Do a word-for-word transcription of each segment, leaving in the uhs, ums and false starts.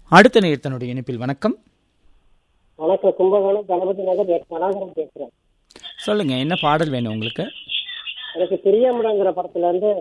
அடுத்த நேயர் தன்னுடைய இணைப்பில். வணக்கம். வணக்கம். கும்பகோணம் கணபதி நகர் எஸ் மனோகரன் பேசுறேன். சொல்லுங்க, என்ன பாடல் வேணும் உங்களுக்கு? எனக்கு பிரியமுடங்கிற படத்துல இருந்து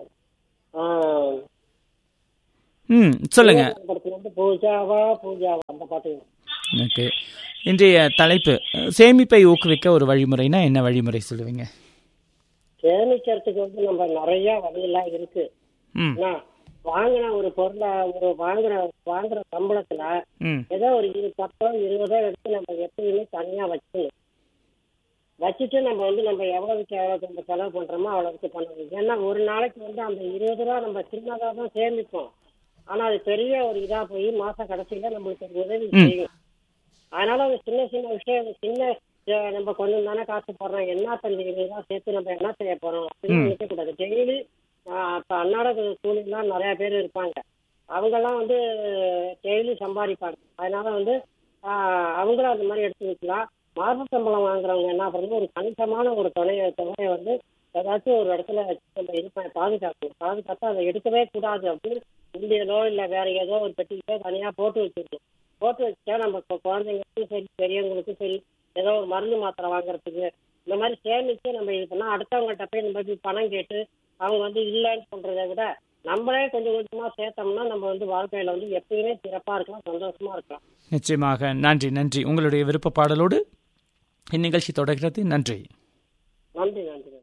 ம் சொல்லுங்க. படத்துல இருந்து பூஜாவா பூஜாவா அந்த பாட்டு. ஓகே. இன்றைய தலைப்பு சேமிப்பை ஊக்குவிக்க ஒரு வழிமுறைனா என்ன வழிமுறை சொல்லுவீங்க? சேமிக்கிறதுக்கு வந்து நம்ம நிறைய வழியெல்லாம் இருக்கு. வாங்கின ஒரு பொருளை ஒரு வாங்குற வாங்குற சம்பளத்துல ஏதோ ஒரு இரு பத்தோ இருபதோ எடுத்து நம்ம எப்பயுமே தனியா வச்சுக்கணும். வச்சுட்டு நம்ம வந்து நம்ம எவ்வளவுக்கு எவ்வளவு நம்ம செலவு பண்றோமோ அவ்வளவுக்கு பண்ணணும். ஏன்னா ஒரு நாளைக்கு வந்து அந்த இருபது ரூபா நம்ம சின்னதாக தான் சேமிப்போம். ஆனா அது பெரிய ஒரு இதா போய் மாச கடைசியில நம்மளுக்கு ஒரு உதவி செய்யும். அதனால அந்த சின்ன சின்ன விஷயம் சின்ன நம்ம கொஞ்சம் தானே காசு போடுறோம், என்ன தண்ணி தான் சேர்த்து நம்ம என்ன செய்ய போறோம் அப்படின்னு நினைக்க கூடாது. டெய்லி இப்ப அன்னாட கூலிலாம் நிறைய பேர் இருப்பாங்க. அவங்கெல்லாம் வந்து டெய்லி சம்பாதிப்பாங்க. அதனால வந்து ஆஹ் அவங்களும் அந்த மாதிரி எடுத்து வைக்கலாம். மாத சம்பளம் வாங்குறவங்க என்ன பண்ணுறது, ஒரு கணிசமான ஒரு தொகையை தொகையை வந்து ஏதாச்சும் ஒரு இடத்துல நம்ம இருப்பேன் பாதுகாக்கணும். பாதுகாத்தா அதை எடுக்கவே கூடாது அப்படின்னு இந்தியனோ இல்லை வேற ஏதோ ஒரு பெட்டிக்கோ தனியாக போட்டு வச்சிருக்கணும். போட்டு வச்சுட்டா நம்ம இப்போ குழந்தைங்களுக்கும் சரி பெரியவங்களுக்கும் சரி ஏதோ ஒரு மருந்து மாத்திரை வாங்குறதுக்கு இந்த மாதிரி சேமிச்சு நம்ம இது பண்ணால் அடுத்தவங்கள்ட்ட போய் நம்ம போய் பணம் கேட்டு அவங்க வந்து இல்லைன்னு சொல்றதை விட நம்மளே கொஞ்சம் கொஞ்சமா சேர்த்தோம்னா நம்ம வந்து வாழ்க்கையில வந்து எப்பயுமே சிறப்பா இருக்கலாம், சந்தோஷமா இருக்கலாம். நிச்சயமாக. நன்றி நன்றி. உங்களுடைய விருப்ப பாடலோடு இந்நிகழ்ச்சி தொடர்கிறது. நன்றி நன்றி நன்றி.